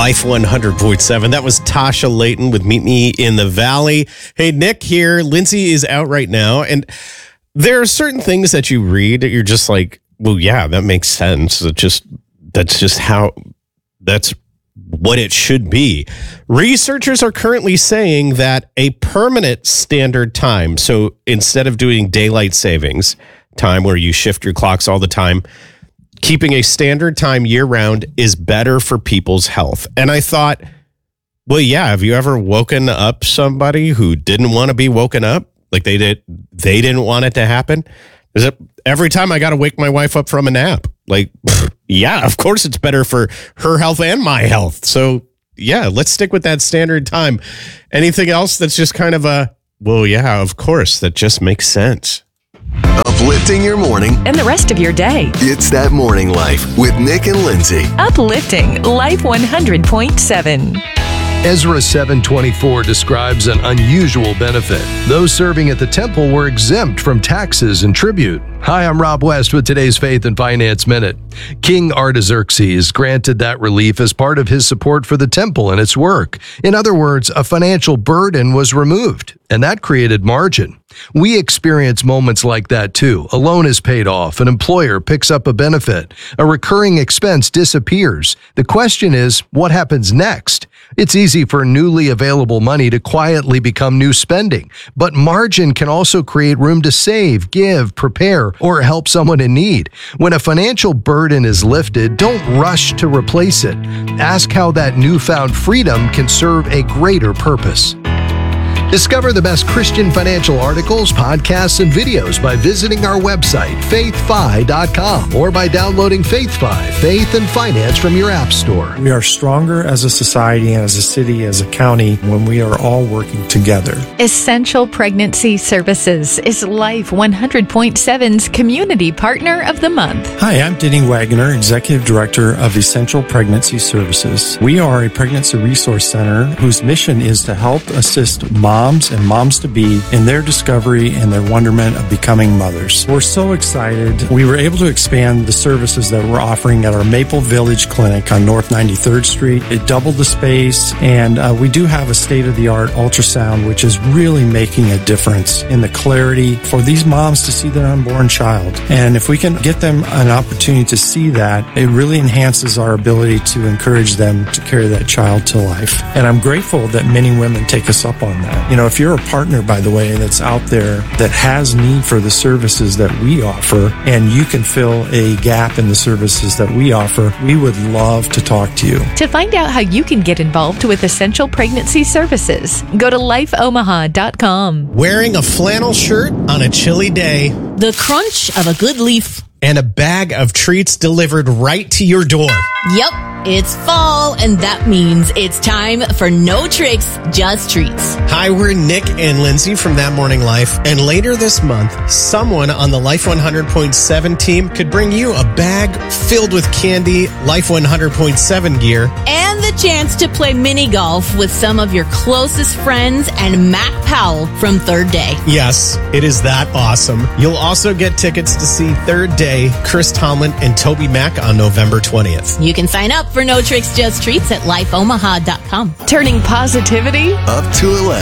Life 100.7. That was Tasha Layton with Meet Me in the Valley. Hey, Nick here. Lindsay is out right now. And there are certain things that you read that you're just like, well, yeah, that makes sense. That's what it should be. Researchers are currently saying that a permanent standard time, so instead of doing daylight savings time where you shift your clocks all the time, keeping a standard time year-round is better for people's health. And I thought, well, yeah, have you ever woken up somebody who didn't want to be woken up? Like they didn't want it to happen? Every time I got to wake my wife up from a nap. Like, yeah, of course it's better for her health and my health. So, yeah, let's stick with that standard time. Anything else that's just kind of well, yeah, of course, that just makes sense. Uplifting your morning and the rest of your day. It's That Morning Life with Nick and Lindsay. Uplifting Life 100.7. Ezra 7:24 describes an unusual benefit. Those serving at the temple were exempt from taxes and tribute. Hi, I'm Rob West with today's Faith and Finance Minute. King Artaxerxes granted that relief as part of his support for the temple and its work. In other words, a financial burden was removed, and that created margin. We experience moments like that too. A loan is paid off, an employer picks up a benefit, a recurring expense disappears. The question is, what happens next? It's easy for newly available money to quietly become new spending, but margin can also create room to save, give, prepare, or help someone in need. When a financial burden is lifted, don't rush to replace it. Ask how that newfound freedom can serve a greater purpose. Discover the best Christian financial articles, podcasts, and videos by visiting our website, faithfi.com, or by downloading FaithFi, Faith and Finance from your app store. We are stronger as a society and as a city, as a county, when we are all working together. Essential Pregnancy Services is Life 100.7's Community Partner of the Month. Hi, I'm Denny Wagner, Executive Director of Essential Pregnancy Services. We are a pregnancy resource center whose mission is to help assist moms and moms-to-be in their discovery and their wonderment of becoming mothers. We're so excited. We were able to expand the services that we're offering at our Maple Village Clinic on North 93rd Street. It doubled the space, and we do have a state-of-the-art ultrasound, which is really making a difference in the clarity for these moms to see their unborn child. And if we can get them an opportunity to see that, it really enhances our ability to encourage them to carry that child to life. And I'm grateful that many women take us up on that. You know, if you're a partner, by the way, that's out there that has need for the services that we offer, and you can fill a gap in the services that we offer, we would love to talk to you. To find out how you can get involved with Essential Pregnancy Services, go to lifeomaha.com. Wearing a flannel shirt on a chilly day. The crunch of a good leaf. And a bag of treats delivered right to your door. Yep, it's fall, and that means it's time for No Tricks, Just Treats. Hi, we're Nick and Lindsay from That Morning Life. And later this month, someone on the Life 100.7 team could bring you a bag filled with candy, Life 100.7 gear. And the chance to play mini golf with some of your closest friends and Matt Powell from Third Day. Yes, it is that awesome. You'll also get tickets to see Third Day, Chris Tomlin, and Toby Mac on November 20th. You can sign up for No Tricks, Just Treats at lifeomaha.com. Turning positivity up to 11.